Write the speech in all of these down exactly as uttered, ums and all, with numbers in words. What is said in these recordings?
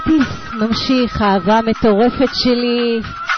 טיס ממשיך, האהבה המטורפת שלי.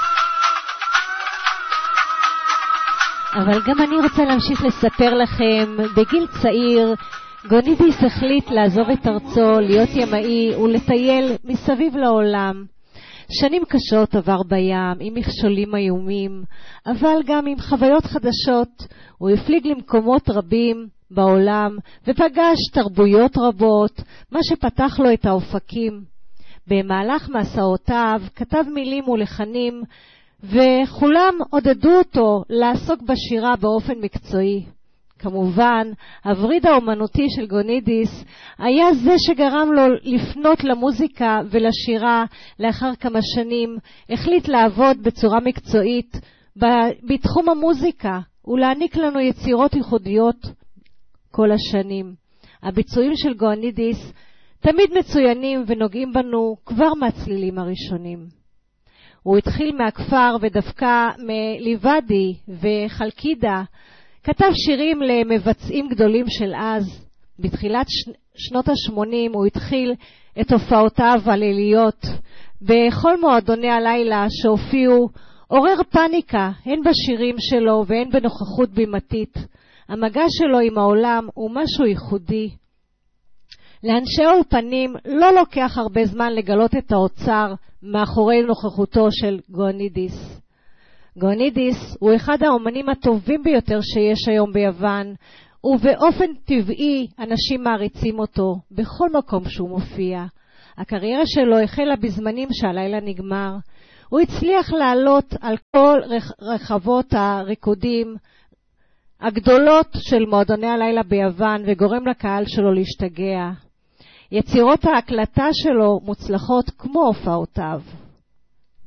אבל גם אני רוצה להמשיך לספר לכם, בגיל צעיר גונידיס החליט לעזוב את ארצו, להיות ימאי ולטייל מסביב לעולם. שנים קשות עבר בים, עם מכשולים איומים, אבל גם עם חוויות חדשות. הוא הפליג למקומות רבים בעולם ופגש תרבויות רבות, מה שפתח לו את האופקים. במהלך מסעותיו כתב מילים ולחנים, וכולם עודדו אותו לעסוק בשירה באופן מקצועי. כמובן, הווריד האומנותי של גונידיס היה זה שגרם לו לפנות למוזיקה ולשירה. לאחר כמה שנים החליט לעבוד בצורה מקצועית בתחום המוזיקה ולהעניק לנו יצירות ייחודיות כל השנים. הביצועים של גונידיס תמיד מצוינים ונוגעים בנו כבר מהצלילים הראשונים. הוא התחיל מהכפר ודווקא מליבדי וחלקידה, כתב שירים למבצעים גדולים של אז. בתחילת שנות ה-שמונים הוא התחיל את הופעותיו הליליות. בכל מועדוני הלילה שהופיעו עורר פניקה, הן בשירים שלו והן בנוכחות בימתית. המגע שלו עם העולם הוא משהו ייחודי. לאנשי האולפנים לא לוקח הרבה זמן לגלות את האוצר מאחורי נוכחותו של גונידיס. גונידיס הוא אחד האומנים הטובים ביותר שיש היום ביוון, ובאופן טבעי אנשים מעריצים אותו בכל מקום שהוא מופיע. הקריירה שלו החלה בזמנים שהלילה נגמר. הוא הצליח לעלות על כל רחבות הריקודים הגדולות של מועדוני הלילה ביוון וגורם לקהל שלו להשתגע. יצירות ההקלטה שלו מוצלחות כמו הופעותיו.